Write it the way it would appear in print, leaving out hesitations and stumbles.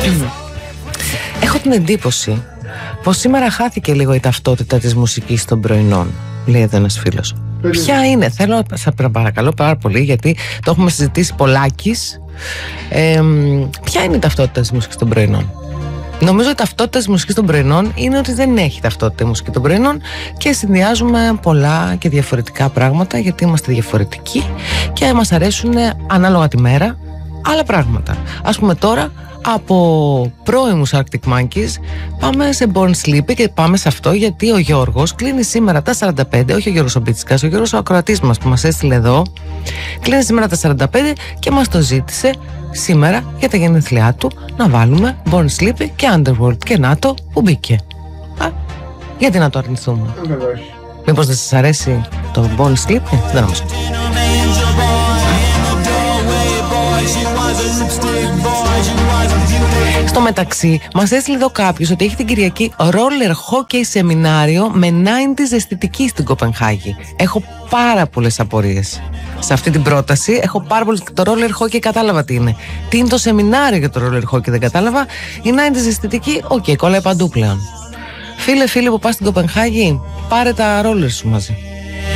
Έχω την εντύπωση πως σήμερα χάθηκε λίγο η ταυτότητα της μουσικής των πρωινών, λέει εδώ ένας φίλος. Ποια είναι, θέλω να παρακαλώ πάρα πολύ, γιατί το έχουμε συζητήσει πολλάκις. Ποια είναι η ταυτότητα της μουσικής των πρωινών? Νομίζω η ταυτότητα της μουσικής των πρωινών είναι ότι δεν έχει ταυτότητα η μουσική των πρωινών και συνδυάζουμε πολλά και διαφορετικά πράγματα, γιατί είμαστε διαφορετικοί και μας αρέσουν ανάλογα τη μέρα άλλα πράγματα. Ας πούμε τώρα από πρώιμους Arctic Monkeys πάμε σε Born Sleepy και πάμε σε αυτό γιατί ο Γιώργος κλείνει σήμερα τα 45, όχι ο Γιώργος ο Μπίτσικας, ο Γιώργος ο ακροατής μας που μας έστειλε εδώ, κλείνει σήμερα τα 45 και μας το ζήτησε σήμερα για τα γενέθλιά του να βάλουμε Born Sleepy και Underworld, και να το που μπήκε. Γιατί να το αρνηθούμε? Μήπως δεν σας αρέσει το Born Sleepy? Δεν νομίζω. Στο μεταξύ, μας έστειλε εδώ κάποιος ότι έχει την Κυριακή roller hockey σεμινάριο με 90s αισθητική στην Κοπενχάγη. Έχω πάρα πολλές απορίες σε αυτή την πρόταση. Έχω πάρα πολλές. Το roller hockey κατάλαβα τι είναι. Τι είναι το σεμινάριο για το roller hockey δεν κατάλαβα. Η 90s αισθητική, οκ, κολλάει παντού πλέον. Φίλε που πας στην Κοπενχάγη, πάρε τα roller σου μαζί.